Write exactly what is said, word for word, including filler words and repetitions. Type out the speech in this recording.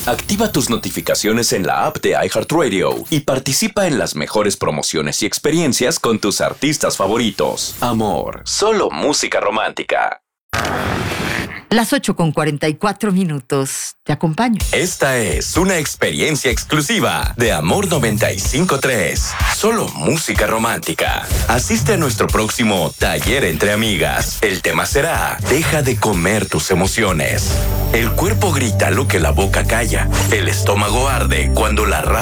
Activa tus notificaciones en la app de iHeartRadio y participa en las mejores promociones y experiencias con tus artistas favoritos. Amor, solo música romántica. Las ocho con cuarenta y cuatro minutos. Te acompaño. Esta es una experiencia exclusiva de Amor noventa y cinco punto tres. Solo música romántica. Asiste a nuestro próximo taller entre amigas. El tema será: deja de comer tus emociones. El cuerpo grita lo que la boca calla. El estómago arde cuando la